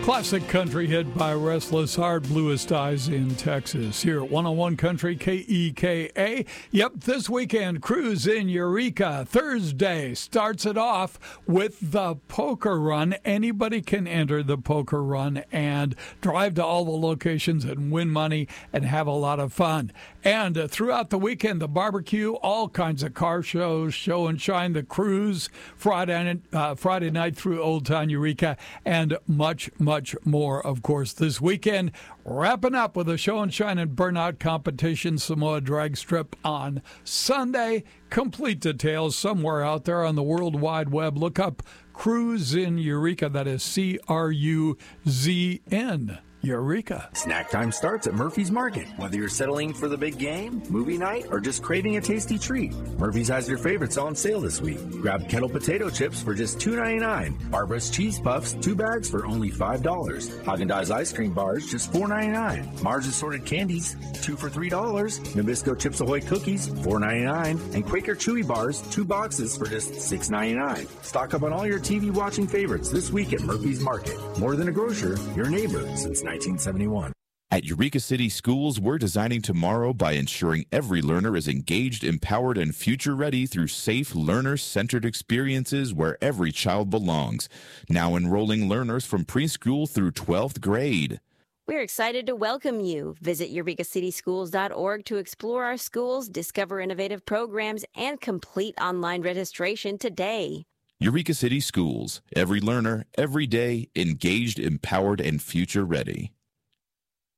Classic country hit by Restless Heart, Bluest Eyes in Texas. Here at 101 Country KEKA. Yep, this weekend, Cruise in Eureka. Thursday starts it off with the poker run. Anybody can enter the poker run and drive to all the locations and win money and have a lot of fun. And throughout the weekend, the barbecue, all kinds of car shows, show and shine, the cruise, Friday night through Old Town Eureka, and much more, of course, this weekend. Wrapping up with a show and shine and burnout competition, Samoa drag strip on Sunday. Complete details somewhere out there on the World Wide Web. Look up Cruise in Eureka. That is CRUZN. Eureka. Snack time starts at Murphy's Market. Whether you're settling for the big game, movie night, or just craving a tasty treat, Murphy's has your favorites on sale this week. Grab kettle potato chips for just $2.99. Barbara's cheese puffs, 2 bags for only $5. Haagen-Dazs ice cream bars, just $4.99. Mars assorted candies, 2 for $3. Nabisco Chips Ahoy cookies, $4.99. And Quaker Chewy bars, 2 boxes for just $6.99. Stock up on all your TV watching favorites this week at Murphy's Market. More than a grocer, your neighbor since 1971. At Eureka City Schools, we're designing tomorrow by ensuring every learner is engaged, empowered, and future-ready through safe, learner-centered experiences where every child belongs. Now enrolling learners from preschool through 12th grade. We're excited to welcome you. Visit eurekacityschools.org to explore our schools, discover innovative programs, and complete online registration today. Eureka City Schools. Every learner, every day, engaged, empowered, and future-ready.